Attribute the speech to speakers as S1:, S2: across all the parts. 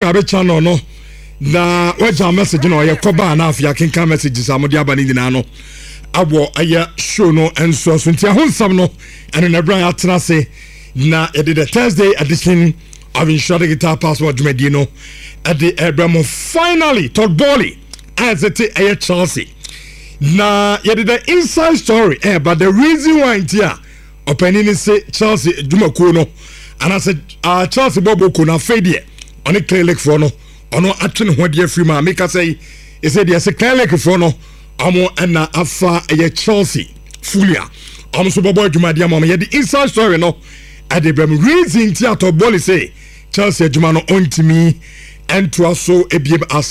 S1: subscribe channel no na waja message no ye koba na afia kenka messages amodi abani nyina no abo aya show no enso so ntia honsam no eno na bran atena se na ye the Thursday edition of Insure Guitar Passport Jumedi no at the Abramo finally Todd Bowley as it a Chelsea na ye the inside story but the reason why here opening say Chelsea Jumako no and I said Chelsea Bobo kuna fedie on a clear lake for no ono atwene ho de free ma make say e say there say clear lake for no amo na afa ye Chelsea fulia amo so bobo adwuma de amo ye the inside story no at the reason theater ball say Chelsea adwuma no ontimi ento so ebiem as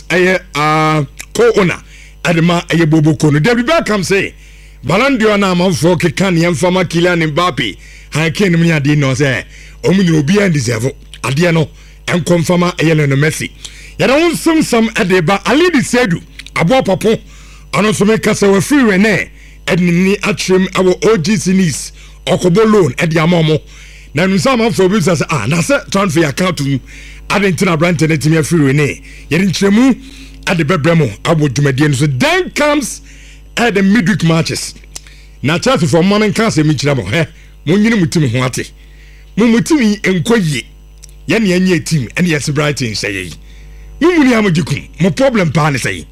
S1: co-owner adema aye Bobo kono David Beckham say Balandio na amfo keka ne mfama Kylian Mbappe han ken mu ade no say omuni obi and deserve ade no enkonfama Lionel Messi ya don some adeba Ali Sedu abo papo ono so make say we free rene edni atrem awo OGC Nice okobo loan ede amomo na nu sama for bi say na say transfer account mu adentina brand netimi free rene ye ntremu ade bebremo abo dwumadie so then comes at the midweek matches na Chelsea for morning class emi kira mo munyini mutim ho ate mumutimi enkoye ye ne anye team ene yes Brighton say mumuni amojikum mo problem pa ne say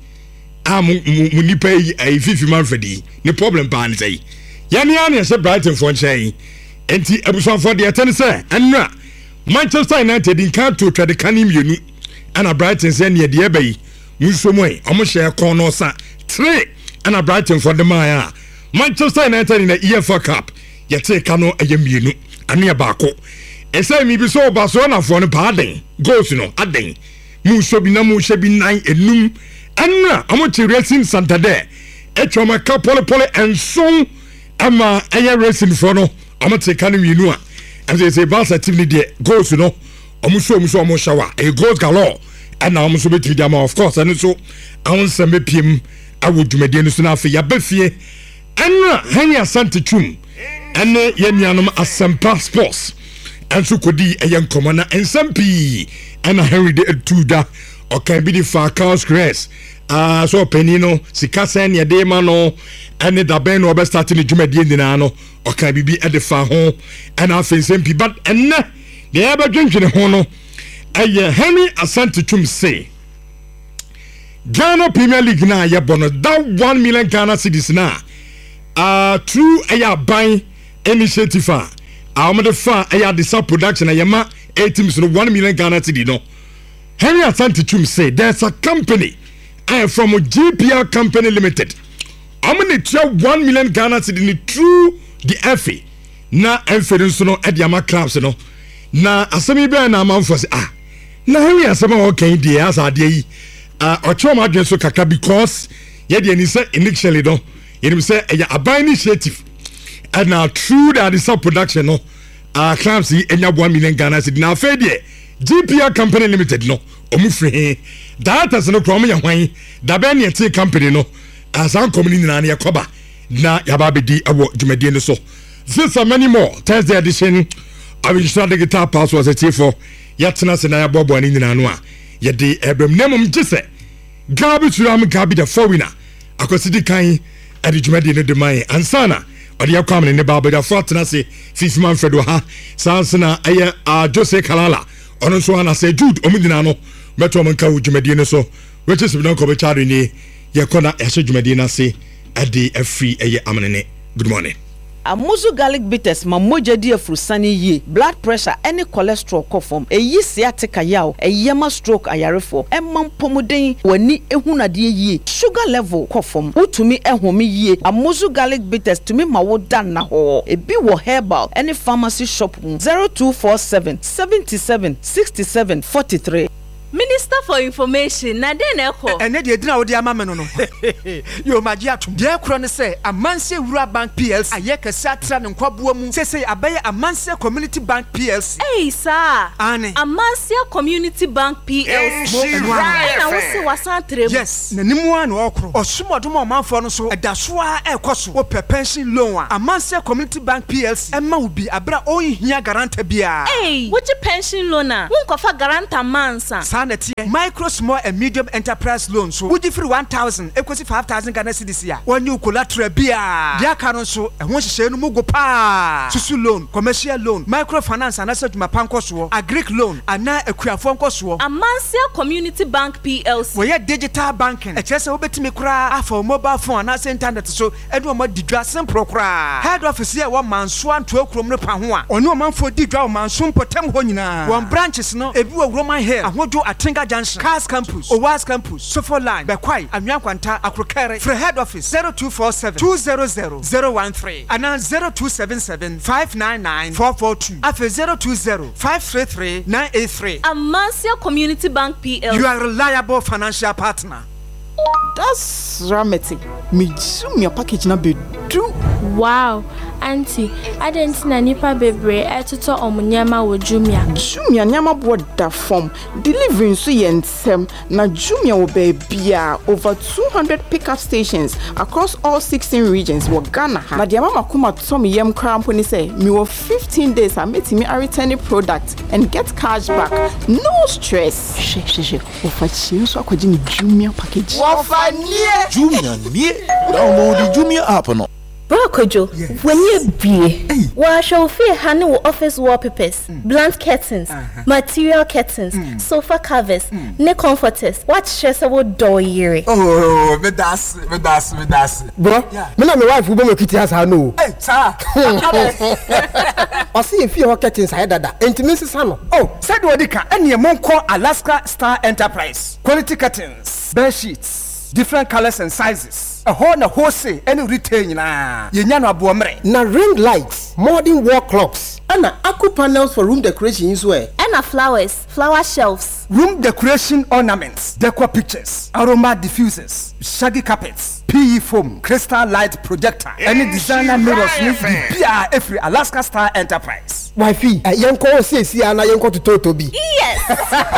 S1: mu nipa yi fifi manfredi ne problem pa ne say ye ne ane yes Brighton for nchen enti abusan for de ten say enra Manchester United in can to trade kanim yenu ana Brighton say ne de bayi musomo omo share corner sa 3 ana Brighton for the Maya Manchester United in the EFL Cup yete kano ayemienu ane baako ese mi bi so Barcelona for no paden goals no aden mu so bi na mu hye bi nan enum anna amochi Racing Santander etwoma ka pole enson ama eye Racing for no amochi kano mienu a am say Barca team ni de goals no omuso omo shawa e goals galore and now omuso betri dem of course and so awon sembe piem awodwumade no so na afa ya bafie anna Henry Asante Twum ene yenuanom Asempa Sports enso kodi eyen komona ensampi ana Henry de tuda okan bi di fa Carlos Cress so penino sikasa ne de ma no ene da ben no be start ni dwumade nyina no okan bibi e de fa ho ana afa ensampi but enne de ya ba dwendwene ho no eye Henry Asante Twum say Ghana Premier League na ya bono that 1 million Ghana cedis na through aya buy initiative the fa aya the production ayama 8 teams no 1 million Ghana cedi no Henry Asante Twum say there's a company from GPR Company Limited amene tia 1 million Ghana cedi through the FA na enference no ediama clubs no na asemi be na amanfo say na Henry asema okay dey as ade yi ochoma adwen so kaka because ye dey ni say initially no you say a buy initiative and now through that is production no claims enya 1 million Ghana cedi na fa dey GPR Company Limited no omufre that as no from ya hwan da be ne tie company no as an company na na yakoba na yaba bedi awo dwumadie no so this and many more Thursday edition of Insure Guitar Passport was for yatena se na ya bobo ani nyina no a ye de ebram nemum gise gabi turam gabi the four winner akosidi kan adi dwumade ne de man ansana odi yakwam ne ba beda fortuna se fifi manfredo ha sansana aye Jose Kalala ono so ana se Jude omudina no beto manka dwumade ne so which is no ko be chado ni ye kona ehye dwumade na se adi afri aye amene. Good morning.
S2: Amuzu garlic bitters mamoja di afrusani ye blood pressure any cholesterol kofom eyi sciatica yaw eyema stroke ayarefo emam pomuden wani ehunade ye sugar level kofom utumi ehome ye Amuzu garlic bitters tumi mawoda na ho ebi wo herbal any pharmacy shop 0247 77 67 43.
S3: Minister for Information na den eko
S4: ene de edina wo de ama me no yo magia atum de ekro ne se Amanse Wura Bank PLC ayeka satra ne nkwaboa mu sese abaye Amanse Community Bank PLC
S3: sir
S4: ane
S3: Amanse Community Bank PLC na wo se wasantre
S4: yes na nimu an okro osumodom omanfo no so edaso a ekoso wo pension loan a Amanse Community Bank PLC ema ubi abra ohia garanta bia
S3: which pension loan a won kofa garanta mansa
S4: saneti micro small and medium enterprise loan so would free 1,000 equals 5,000 Ghana cedis here. One you collateral beer. Dia canon so and once share no go pa. Susu loan, commercial loan, microfinance and asset my panko so, a Greek loan, and now a Kuafonko so.
S3: Amansia Community Bank PLC.
S4: We digital banking. A chess over to me cry for mobile phone and internet so Edward Mod Didrassen Procra. Head office here 1 man swan 12 km per hour. Or no man for Didra man soon potem honina. One branches no, a view of Roman hair. I want to a Tinga Junction, Cars Campus, Owas Campus, Sofa Line, Bequai, and Yankwanta, Akrokere, for head office 0247 200 013 and now 0277 599 442 after 020 533 983.
S3: Amansia Community Bank PLC.
S4: You are a reliable financial partner.
S2: That's Rameti. Me zoom your package na be do.
S5: Wow, auntie, I didn't see nipa bebre etuto omunyama wo Jumia.
S2: Jumia nyama board da form. Delivering so yensem na Jumia wo bebia over 200 pickup stations across all 16 regions wo Ghana. Na dia mama kuma tom yem krampo ni say me wo 15 days I meti me a returning product and get cash back. No stress. She. Ofa chi so akwaji ni Jumia package.
S6: Ofa nie. Jumia nie. Download the Jumia app no.
S5: Brokojo, when you be, wa show fear handle with office wallpapers, blunt curtains, material curtains, sofa covers, neck comforters. What stress about door year?
S6: Oh, me das. Bro, me na my wife who be me kitty house I know. Hey, sir. I see if you curtains I dada. Intimacy sano.
S4: Oh, said Wadika, and your mom call Alaska Star Enterprise. Quality curtains, bed sheets, different colors and sizes. A wholesale any retail na yenyano abuomre
S6: na ring lights, modern wall clocks, and aqua panels for room decoration as well.
S5: And flowers, flower shelves,
S4: room decoration ornaments, decor pictures, aroma diffusers, shaggy carpets, PE foam, crystal light projector, any designer mirrors need be every Alaska Star Enterprise.
S6: Wifey, yanko say ana yanko to Totobi.
S5: Yes.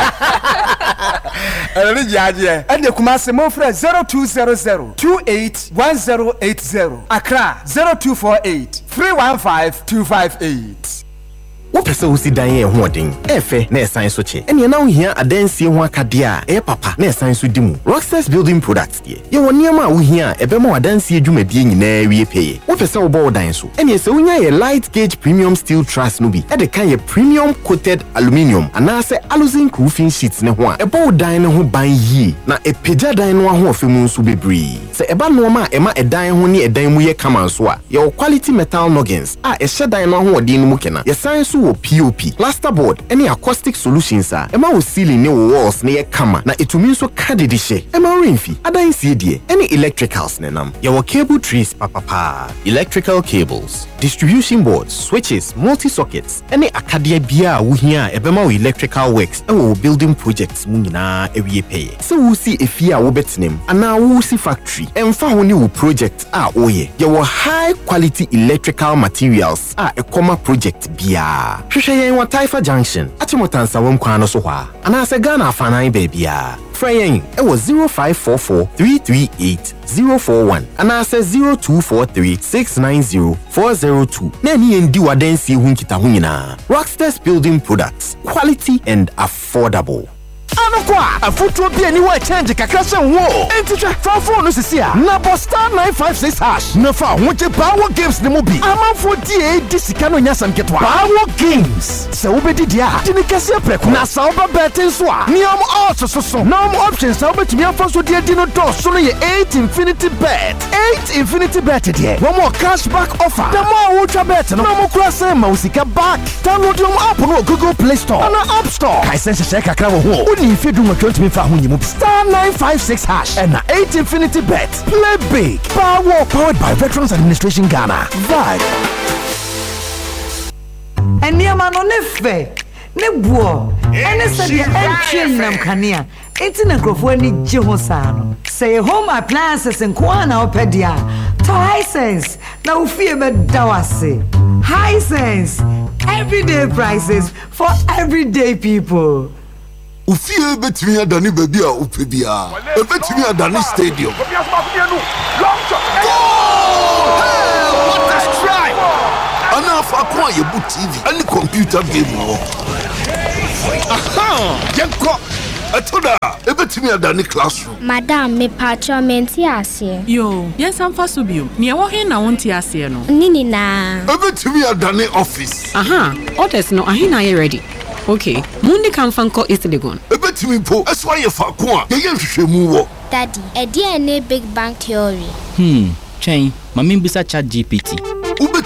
S4: And the Kumasi Mofre 0200 281080 Accra 0248 315 258.
S7: What person will see dying a hoarding? Efe, ne science soche. And you now here a dance ye one kadia, papa, ne science with dimu. Rockstars building products, dear. You want near my here, a bemo a dance ye jume being in air we pay. What person will bow dance? And yes, so a light gauge premium steel truss nubi. At the kind of premium coated aluminium. And I say aluzinc roofing sheets ne one. A bow dine who buy ye. Na a peja dine one who femun subi bree. Say a ban noma ema a dine who ni a dime we come and swa. Your quality metal noggins. A shed dine one who din mukena. Your science POP, plasterboard, any acoustic solutions are. Emma will ceiling new walls near kama na itumi so kadidishe. Emma rainfi, adan siedie, any electricals nenam. Your cable trees papa. Electrical cables, distribution boards, switches, multi-sockets, any akadia bia wuhia ebema electrical works and building projects munina ewie pay. So we see if ya wobetnem and now we see factory and found new project oye. Your high quality electrical materials are a comma project bia. Shushayen wa Taifa Junction. Achimotansa wamkwano soha. Anase Ghana fanai babia. Frayen, it was 0544-338-041. Anase 0243-690-402. Neni endi wadensi hunkita hunyina. Rockstars Building Products. Quality and affordable.
S8: Anokwa afutuo bi ani wa change kakra se wo entitwa fa phone sisi a na bo star 956 hash na fa hoje power games ne mo bi amanfo die disika no nya samketwa power games se wo bedi dia dini kase preko na sa oba betin so a niam odds so no options sa obetumi afa so die dino do so no ye 8 infinity bet die one more cashback offer the more ultra bet no mo kura se ma usika back download your app no Google Play Store and App Store kai sense check kakra wo ho if you do not 20 for star 956 hash and 8 infinity bet. Play big. Powered by Veterans Administration Ghana. Vibe.
S9: And near man on ne buo. And it's the entry nam kania. It's in a grove when it jihosano. Say home appliances and Kwana Opedia. To Hisense. Now fear me dawase. Hisense. Everyday prices for everyday people.
S10: Ufie betumi adani baby a upebia betumi adani stadium what a strike ana fa kwa yebu TV any computer game wo aha yenko Etoda, ebetimi adani classroom.
S11: Madam, me patro menti ase.
S12: Yo, yes am fasubio. Ni ewo he na wonti ase no.
S11: Nini na.
S10: Ebetimi adani office.
S13: Aha, orders no ahina ye ready. Okay, mundi kan fanko East Legon.
S10: Ebetimi po, eswa ye fa ko a, ye hwehwemu wo.
S11: Daddy, e dia ne big bang theory.
S14: Chain, mami bisa chat GPT.